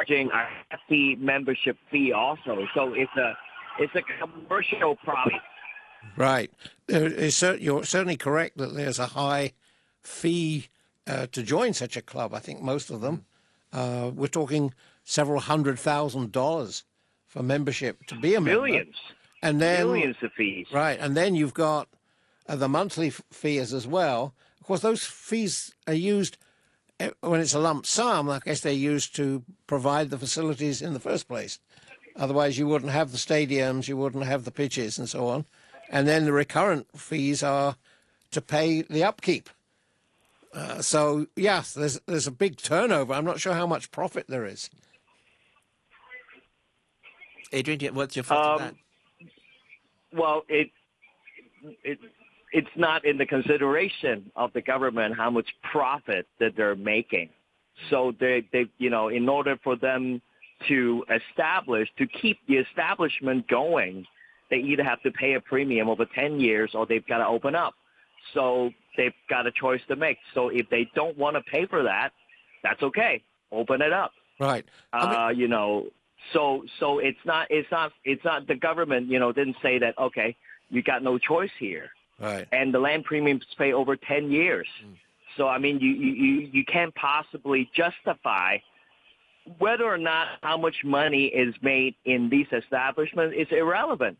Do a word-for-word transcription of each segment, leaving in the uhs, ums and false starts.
charging a hefty membership fee also. So it's a it's a commercial product. Right. There is cer- you're certainly correct that there's a high fee uh, to join such a club. I think most of them, uh, we're talking several hundred thousand dollars for membership to be a member. Millions. And then, Millions of fees. Right. And then you've got uh, the monthly f- fees as well. Of course, those fees are used uh, when it's a lump sum. I guess they're used to provide the facilities in the first place. Otherwise, you wouldn't have the stadiums, you wouldn't have the pitches and so on. And then the recurrent fees are to pay the upkeep. Uh, so, yes, there's there's a big turnover. I'm not sure how much profit there is. Adrian, what's your thoughts on that? Um, well, it it it's not in the consideration of the government how much profit that they're making. So they they you know in order for them to establish to keep the establishment going, they either have to pay a premium over ten years or they've got to open up. So they've got a choice to make. So if they don't want to pay for that, that's okay. Open it up. Right. I mean, Uh, you know, so so it's not it's not it's not the government. You know, didn't say that. Okay, you got no choice here. right. And the land premiums pay over ten years. Mm. So I mean, you you you can't possibly justify whether or not how much money is made in these establishments is irrelevant.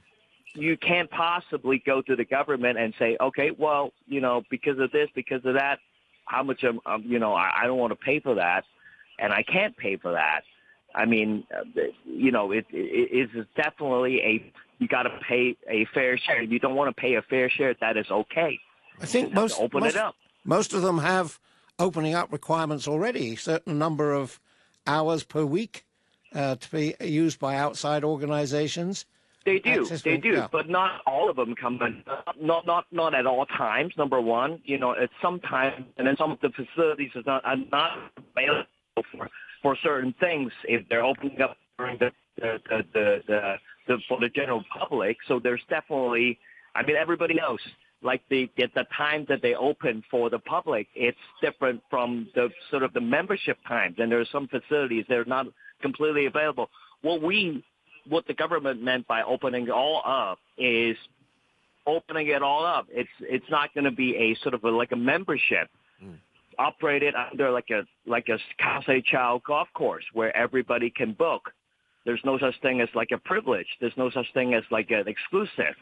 You can't possibly go to the government and say, okay, well, you know, because of this, because of that, how much, um, um, you know, I, I don't want to pay for that, and I can't pay for that. I mean, uh, you know, it, it is definitely a, you got to pay a fair share. If you don't want to pay a fair share, that is okay. I think You have most, to open most, it up. most of them have opening up requirements already, certain number of hours per week uh, to be used by outside organizations. They do, Access they to- do, yeah. but not all of them come in. Not, not, not at all times. Number one, you know, at some times, and then some of the facilities are not, are not available for for certain things if they're opening up during the the the, the, the, the for the general public. So there's definitely, I mean, everybody knows. Like the at the time that they open for the public, it's different from the sort of the membership times, and there are some facilities that are not completely available. What we What the government meant by opening it all up is opening it all up. It's it's not going to be a sort of a, like a membership mm. operated under like a like a Kasei Chow golf course where everybody can book. There's no such thing as like a privilege. There's no such thing as like an exclusive.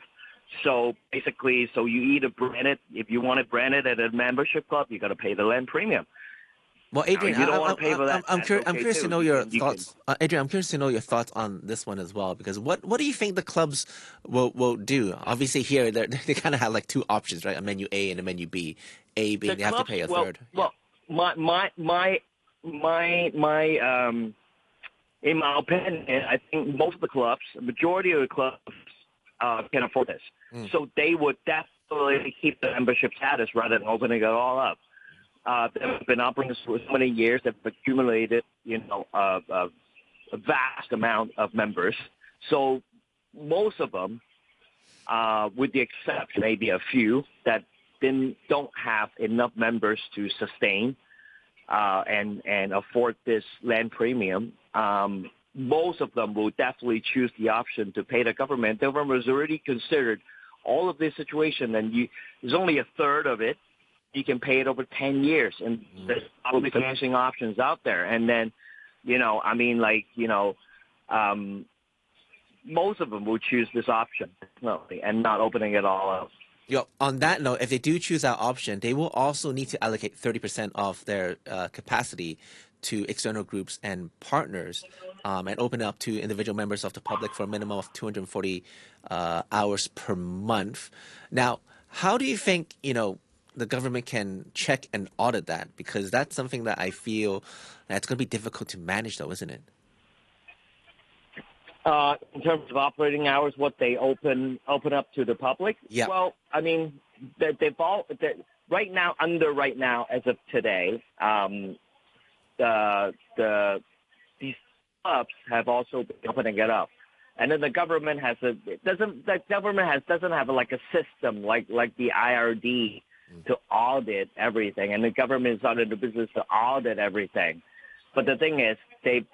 So basically, so you either brand it, if you want it branded at a membership club, you got to pay the land premium. Well, Adrian, Now, you don't I, want to pay for I, that. I'm, That's cur- okay I'm curious too. to know You your can- you thoughts, can- uh, Adrian. I'm curious to know your thoughts on this one as well, because what what do you think the clubs will will do? Obviously, here they they kind of have like two options, right? A menu A and a menu B. A being the they have to clubs- pay a well, third. Well, my my my my my um, in my opinion, I think most of the clubs, the majority of the clubs, uh, can afford this. Mm. So they would definitely keep the membership status rather than opening it all up. Uh, they've been operating for so many years. They've accumulated, you know, uh, uh, a vast amount of members. So most of them, uh, with the exception maybe a few that didn't don't have enough members to sustain uh, and and afford this land premium, um, most of them will definitely choose the option to pay the government. The government has already considered all of this situation, and you, there's only a third of it. You can pay it over ten years, and mm. there's probably financing options out there. And then, you know, I mean, like, you know, um, most of them will choose this option definitely, and not opening it all up. Yo, on that note, if they do choose that option, they will also need to allocate thirty percent of their uh, capacity to external groups and partners, um, and open it up to individual members of the public for a minimum of two hundred forty uh, hours per month. Now, how do you think, you know, the government can check and audit that? Because that's something that I feel that's going to be difficult to manage, though, isn't it? Uh, in terms of operating hours, what they open open up to the public? Yeah. Well, I mean, they, they've all they, right now under right now as of today, um, the the these clubs have also been opening it up, and then the government has a it doesn't the government has doesn't have a, like a system like like the I R D to audit everything, and the government is not in the business to audit everything. But the thing is, they